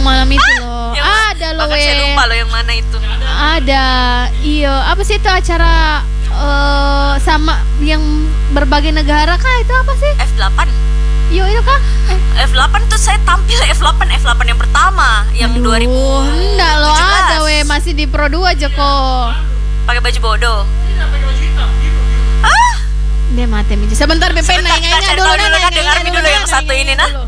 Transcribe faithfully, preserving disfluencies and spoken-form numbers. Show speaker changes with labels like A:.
A: malam itu loh. Ada loh.
B: Bahkan saya lupa loh yang mana itu.
A: Ada. Iya, apa sih itu acara uh, sama yang berbagai negara kah itu apa sih?
B: F delapan.
A: Yo itu kah? Eh.
B: F delapan tuh saya tampil F delapan F delapan yang pertama yang
A: Aduh,
B: dua ribu tujuh belas.
A: Enggak loh ada weh masih di Pro dua aja kok.
B: Pakai baju bodoh.
C: Tidak pakai baju hitam, biru, biru.
B: Ah,
A: Dia mati Miji. Sebentar Pepe
B: sebentar
A: nanya
B: kita cari tahu dulu kan, dengar dulu yang satu ini nah.